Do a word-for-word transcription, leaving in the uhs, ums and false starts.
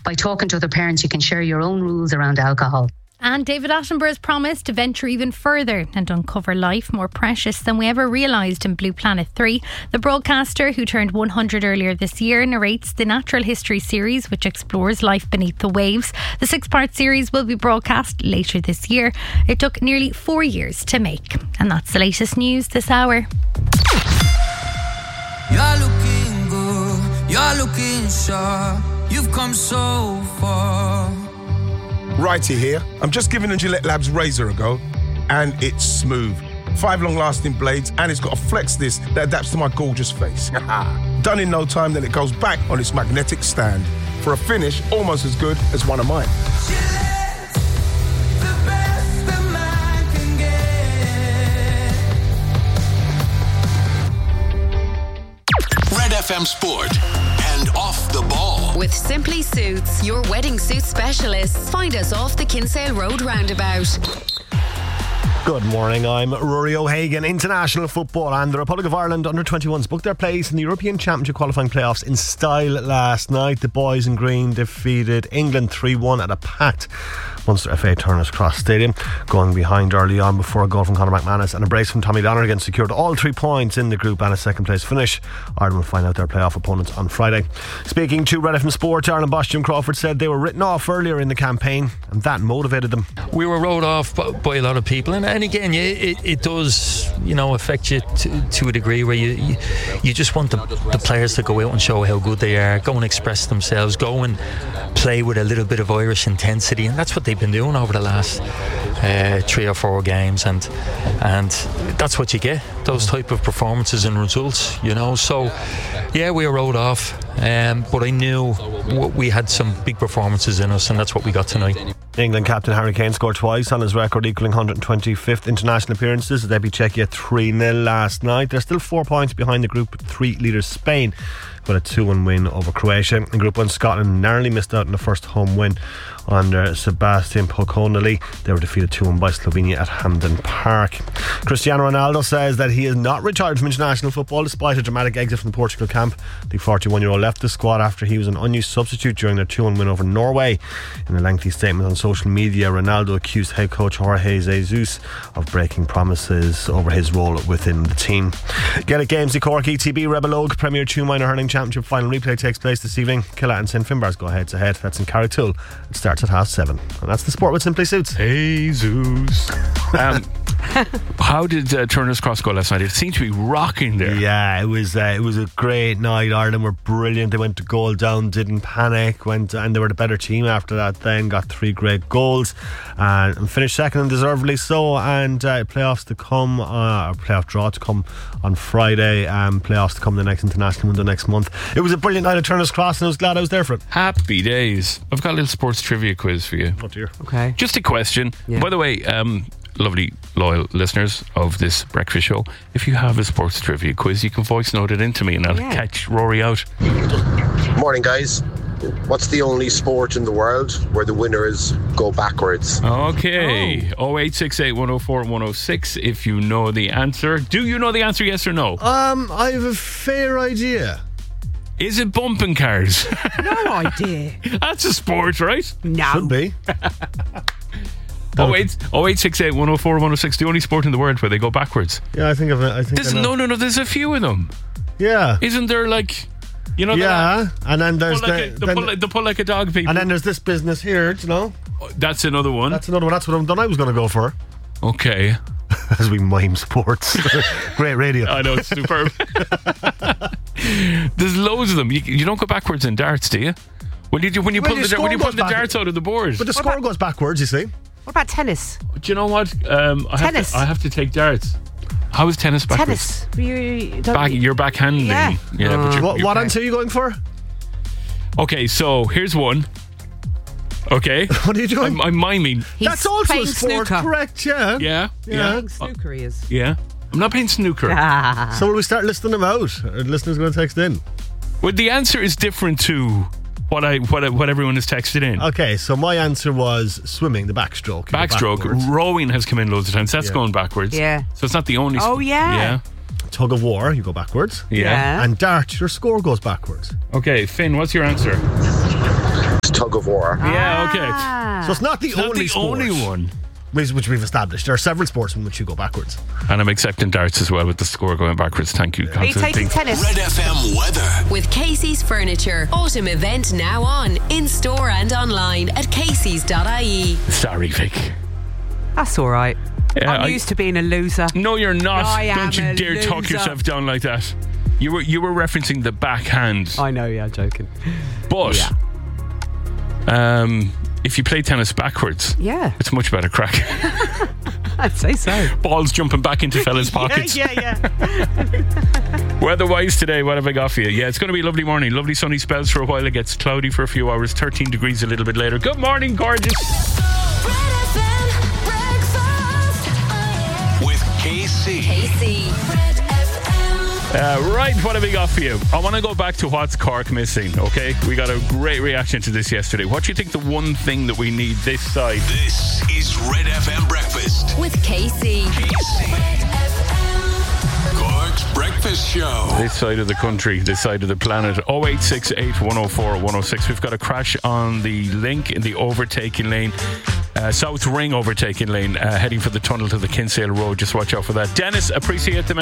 by talking to other parents, you can share your own rules around alcohol. And David Attenborough has promised to venture even further and uncover life more precious than we ever realised in Blue Planet three. The broadcaster, who turned one hundred earlier this year, narrates the Natural History series, which explores life beneath the waves. The six-part series will be broadcast later this year. It took nearly four years to make. And that's the latest news this hour. You're looking good, you're looking sharp. You've come so far. Righty here. I'm just giving the Gillette Labs razor a go, and it's smooth. Five long-lasting blades, and it's got a flex disc that adapts to my gorgeous face. Done in no time, then it goes back on its magnetic stand for a finish almost as good as one of mine. Gillette, the best a man can get. Red F M Sport and Off the Ball. With Simply Suits, your wedding suit specialists. Find us off the Kinsale Road roundabout. Good morning, I'm Rory O'Hagan. International football and the Republic of Ireland under twenty-ones booked their place in the European Championship qualifying playoffs in style last night. The boys in green defeated England three one at a packed Munster F A Turner's Cross Stadium, going behind early on before a goal from Conor McManus and a brace from Tommy Lonergan secured all three points in the group and a second place finish. Ireland will find out their playoff opponents on Friday. Speaking to Red F M Sport, Ireland boss Jim Crawford said they were written off earlier in the campaign and that motivated them. We were wrote off by, by a lot of people, and, and again it, it does, you know, affect you to, to a degree where you, you you just want the, the players to go out and show how good they are, go and express themselves, go and play with a little bit of Irish intensity, and that's what they've been doing over the last uh, three or four games, and and that's what you get, those type of performances and results, you know. So yeah, we were wrote off, um, but I knew we had some big performances in us, and that's what we got tonight. England captain Harry Kane scored twice on his record, equaling one hundred twenty-fifth international appearances. They beat Czechia three nil last night. They're still four points behind the Group three leaders Spain, with a two one win over Croatia. In Group one, Scotland narrowly missed out on the first home win under Sebastian Poconelli. They were defeated two one by Slovenia at Hampden Park. Cristiano Ronaldo says that he is not retired from international football despite a dramatic exit from the Portugal camp. The forty-one-year-old left the squad after he was an unused substitute during their two one win over Norway. In a lengthy statement on social media, Ronaldo accused head coach Jorge Jesus of breaking promises over his role within the team. Gaelic Games, the Cork E T B Rebel Oak Premier two Minor Hurling Championship final replay takes place this evening. Killala and Saint Finbarrs go head to head. That's in Carrigtwohill. It starts at half seven. And that's the sport with Simply Suits. Jesus. Um, how did uh, Turner's Cross go last night? It seemed to be rocking there. Yeah, it was uh, it was a great night. Ireland were brilliant. They went to goal down, didn't panic, went and they were the better team after that then, got three great goals uh, and finished second, and deservedly so. And uh, playoffs to come, uh, or playoff draw to come on Friday, and um, playoffs to come the next international window next month. It was a brilliant night at Turner's Cross and I was glad I was there for it. Happy days. I've got a little sports trivia quiz for you. Oh dear. Okay. Just a question. Yeah. By the way, um, lovely loyal listeners of this breakfast show, if you have a sports trivia quiz, you can voice note it into me and I'll Yeah. catch Rory out. Morning, guys. What's the only sport in the world where the winners go backwards? Okay. oh eight six eight, one oh four, one oh six if you know the answer. Do you know the answer, yes or no? Um, I have a fair idea. Is it bumping cars? No idea. That's a sport, right? No. Should be. oh eight six eight, one oh four, one oh six, the only sport in the world where they go backwards. Yeah, I think of it. I think There's, I know. no, no, no, there's a few of them. Yeah. Isn't there, like, you know, yeah, and then there's pull like the, a, the, then, pull like, the pull like a dog people. and then there's this business here, do you know? That's another one. That's another one. That's what I'm done. I was going to go for. Okay. As we mime sports. Great radio. I know, it's superb. There's loads of them. You, you don't go backwards in darts, do you? When you when you Well, pull your the when you score pull goes the back- darts out of the board. But the score goes backwards, you see. What about tennis? Do you know what? Um, I Tennis. Have to, I have to take darts. How is tennis backwards? Tennis. You, you don't Back, you're backhanding. Yeah. yeah Uh, but you're, What, you're what back- answer are you going for? Okay, so here's one. Okay. What are you doing? I'm, I'm miming. He's That's also playing a sport, snooker. correct? Yeah. Yeah. Yeah. Playing snooker he is. Yeah. I'm not playing snooker. Ah. So will we start listing them out? Are the listeners going to text in? Well, the answer is different to what I what I, what everyone has texted in. Okay, so my answer was swimming, the backstroke. You go Backstroke. backwards. Rowing has come in loads of times. That's Yeah. going backwards. Yeah. So it's not the only. Oh, sp- yeah. Yeah. Tug of war, you go backwards. Yeah. Yeah. And dart, your score goes backwards. Okay, Finn, what's your answer? It's tug of war. Yeah, okay. So it's not the It's not only the sport, only one. which, which we've established. There are several sports in which you go backwards. And I'm accepting darts as well with the score going backwards. Thank you. Are you taking tennis? Red F M weather. With Casey's Furniture. Autumn event now on. In store and online at caseys dot I E. Sorry, Vic. That's all right. Yeah, I'm I- used to being a loser. No, you're not. I am Don't you a dare talk loser. yourself down like that. You were you were referencing the backhand. I know, yeah, I'm joking. But um, if you play tennis backwards, Yeah. it's much better crack. I'd say so. Balls jumping back into fellas' pockets. Yeah, yeah, yeah. Weather-wise today, what have I got for you? Yeah, it's going to be a lovely morning. Lovely sunny spells for a while. It gets cloudy for a few hours. thirteen degrees a little bit later. Good morning, gorgeous. With K C. Casey. Uh, right, what have we got for you? I want to go back to what's Cork missing, okay? We got a great reaction to this yesterday. What do you think the one thing that we need this side? This is Red F M Breakfast. With Casey. Cork's Breakfast Show. This side of the country, this side of the planet. oh eight six eight, one oh four, one oh six. We've got a crash on the link in the overtaking lane. Uh, South Ring overtaking lane, uh, heading for the tunnel to the Kinsale Road. Just watch out for that. Dennis, appreciate the